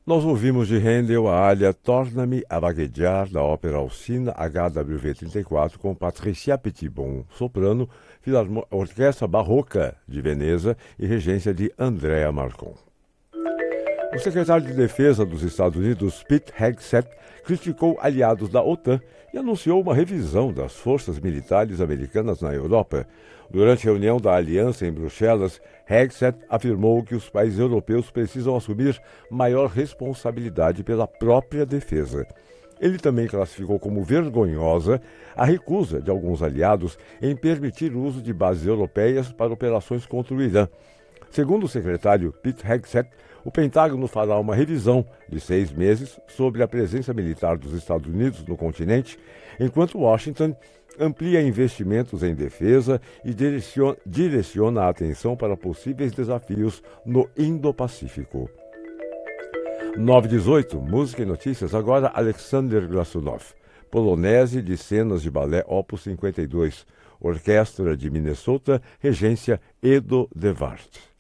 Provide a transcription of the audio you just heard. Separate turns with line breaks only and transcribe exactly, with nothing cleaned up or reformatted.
Nós ouvimos de Handel a área Torna-me a Vaguejar, da ópera Alcina H W V trinta e quatro, com Patricia Petitbon, soprano, Filarmo- Orquestra Barroca de Veneza e regência de Andrea Marcon. O secretário de Defesa dos Estados Unidos, Pete Hegseth, criticou aliados da OTAN e anunciou uma revisão das forças militares americanas na Europa. Durante a reunião da aliança em Bruxelas, Hegseth afirmou que os países europeus precisam assumir maior responsabilidade pela própria defesa. Ele também classificou como vergonhosa a recusa de alguns aliados em permitir o uso de bases europeias para operações contra o Irã. Segundo o secretário Pete Hegseth, o Pentágono fará uma revisão de seis meses sobre a presença militar dos Estados Unidos no continente, enquanto Washington amplia investimentos em defesa e direciona, direciona a atenção para possíveis desafios no Indo-Pacífico. nove e dezoito, música e notícias, agora Alexander Grasunov, polonese de cenas de balé Opus cinquenta e dois, Orquestra de Minnesota, regência Edo de Wart.